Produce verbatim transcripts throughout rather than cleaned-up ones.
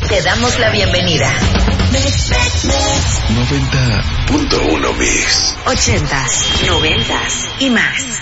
Te damos la bienvenida. noventa punto uno Mix. Ochentas, noventas y más.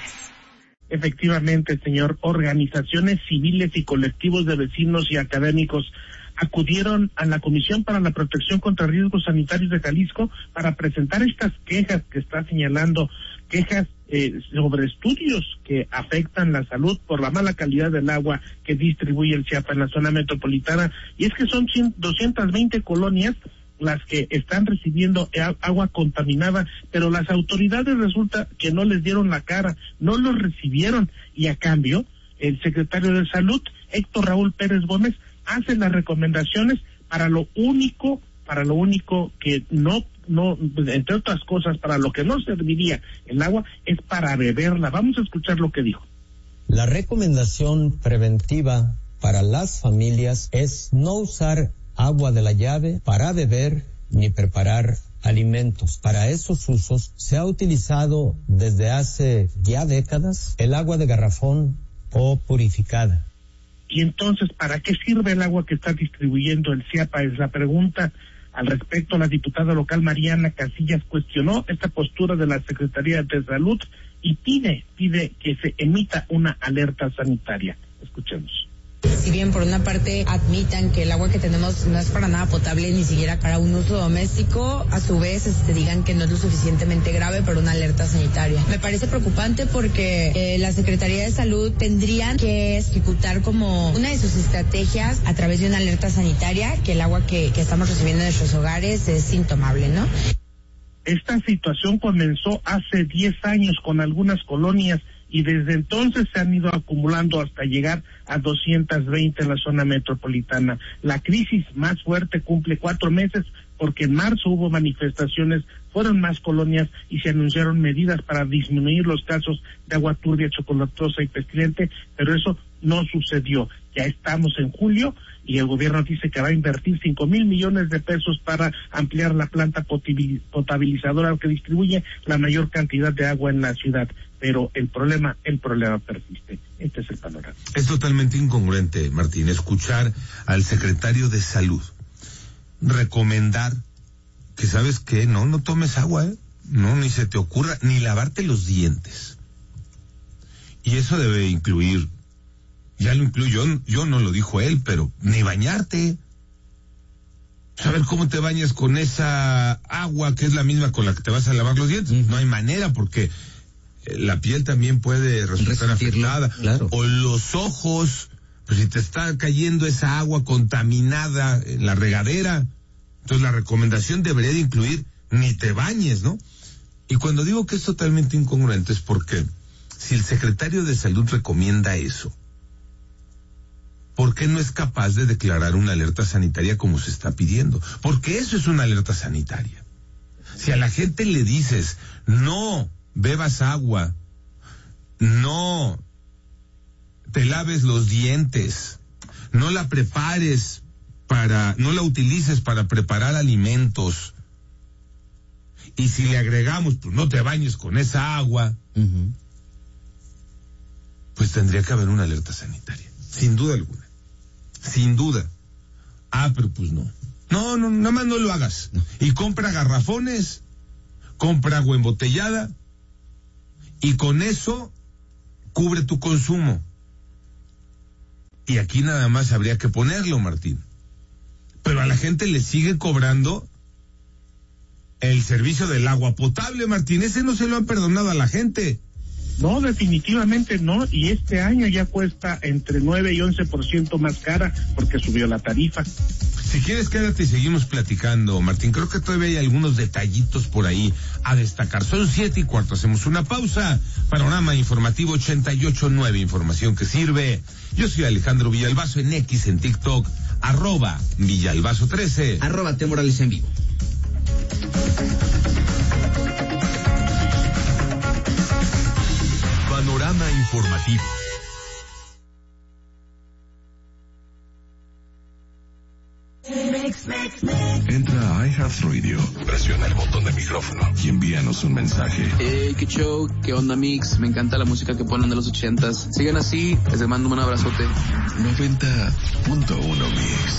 Efectivamente, señor, organizaciones civiles y colectivos de vecinos y académicos acudieron a la Comisión para la Protección contra Riesgos Sanitarios de Jalisco para presentar estas quejas que está señalando, quejas eh, sobre estudios que afectan la salud por la mala calidad del agua que distribuye el CIAPA en la zona metropolitana. Y es que son doscientas veinte colonias las que están recibiendo agua contaminada, pero las autoridades resulta que no les dieron la cara, no los recibieron, y a cambio, el secretario de Salud, Héctor Raúl Pérez Gómez, hace las recomendaciones para lo único, para lo único que no, no, entre otras cosas, para lo que no serviría el agua, es para beberla. Vamos a escuchar lo que dijo. La recomendación preventiva para las familias es no usar agua de la llave para beber ni preparar alimentos. Para esos usos se ha utilizado desde hace ya décadas el agua de garrafón o purificada. Y entonces, ¿para qué sirve el agua que está distribuyendo el CIAPA? Es la pregunta. Al respecto, la diputada local Mariana Casillas cuestionó esta postura de la Secretaría de Salud y pide, pide que se emita una alerta sanitaria. Escuchemos. Si bien por una parte admitan que el agua que tenemos no es para nada potable, ni siquiera para un uso doméstico, a su vez este, digan que no es lo suficientemente grave para una alerta sanitaria. Me parece preocupante porque eh, la Secretaría de Salud tendrían que ejecutar como una de sus estrategias a través de una alerta sanitaria, que el agua que, que estamos recibiendo en nuestros hogares es intomable, ¿no? Esta situación comenzó hace diez años con algunas colonias y desde entonces se han ido acumulando hasta llegar a doscientas veinte en la zona metropolitana. La crisis más fuerte cumple cuatro meses porque en marzo hubo manifestaciones, fueron más colonias y se anunciaron medidas para disminuir los casos de agua turbia, chocolatosa y pestilente, pero eso no sucedió. Ya estamos en julio y el gobierno dice que va a invertir cinco mil millones de pesos para ampliar la planta potabilizadora que distribuye la mayor cantidad de agua en la ciudad. Pero el problema, el problema persiste. Este es el panorama. Es totalmente incongruente, Martín, escuchar al secretario de Salud recomendar que, ¿sabes qué? No, no tomes agua, ¿eh? No, ni se te ocurra, ni lavarte los dientes. Y eso debe incluir, ya lo incluyo, yo, yo no lo dijo él, pero ni bañarte. Saber cómo te bañas con esa agua que es la misma con la que te vas a lavar los dientes. Uh-huh. No hay manera, porque la piel también puede resultar afectada. Claro. O los ojos, pues si te está cayendo esa agua contaminada en la regadera, entonces la recomendación debería de incluir ni te bañes, ¿no? Y cuando digo que es totalmente incongruente es porque si el secretario de Salud recomienda eso, ¿por qué no es capaz de declarar una alerta sanitaria como se está pidiendo? Porque eso es una alerta sanitaria. Si a la gente le dices, no bebas agua, no te laves los dientes, no la prepares para, no la utilices para preparar alimentos, y si le agregamos, pues no te bañes con esa agua, uh-huh, pues tendría que haber una alerta sanitaria, sin duda alguna, sin duda. Ah, pero pues no, no, no, nada más no lo hagas, no. Y compra garrafones, compra agua embotellada, y con eso cubre tu consumo. Y aquí nada más habría que ponerlo, Martín. Pero a la gente le sigue cobrando el servicio del agua potable, Martín. Ese no se lo han perdonado a la gente. No, definitivamente no. Y este año ya cuesta entre nueve y once por ciento más cara porque subió la tarifa. Si quieres, quédate y seguimos platicando, Martín. Creo que todavía hay algunos detallitos por ahí a destacar. Son siete y cuarto. Hacemos una pausa. Panorama informativo ochenta y ocho nueve. Información que sirve. Yo soy Alejandro Villalbazo en X, en TikTok. Arroba Villalbazo trece. Arroba T Morales en vivo. Panorama informativo. Entra a iHeartRadio, presiona el botón de micrófono y envíanos un mensaje. Hey, qué show, qué onda Mix, me encanta la música que ponen de los ochentas. Sigan así, les mando un abrazote. noventa punto uno Mix.